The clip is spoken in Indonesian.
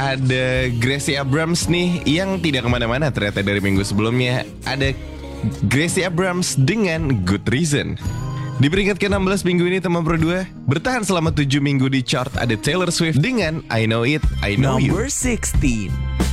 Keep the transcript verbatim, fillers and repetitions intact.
ada Gracie Abrams nih yang tidak kemana-mana ternyata dari minggu sebelumnya. Ada Gracie Abrams dengan Good Reason. Di peringkat ke enam belas minggu ini teman Pro dua, bertahan selama tujuh minggu di chart ada Taylor Swift dengan I Know It, I Know You. Number sixteen.